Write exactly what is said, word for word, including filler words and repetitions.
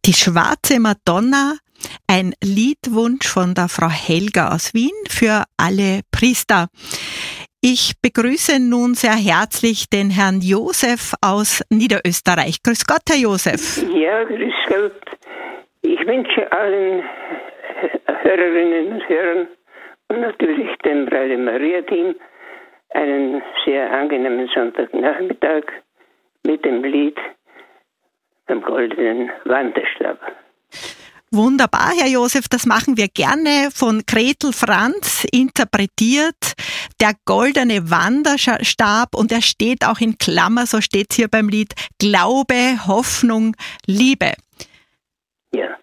Die schwarze Madonna, ein Liedwunsch von der Frau Helga aus Wien für alle Priester. Ich begrüße nun sehr herzlich den Herrn Josef aus Niederösterreich. Grüß Gott, Herr Josef. Ja, grüß Gott. Ich wünsche allen Hörerinnen und Hörern und natürlich dem Radio Maria Team einen sehr angenehmen Sonntagnachmittag mit dem Lied am goldenen Wanderstab. Wunderbar, Herr Josef, das machen wir gerne, von Gretel Franz interpretiert, der goldene Wanderstab, und er steht auch in Klammer, so steht es hier beim Lied, Glaube, Hoffnung, Liebe. Ja.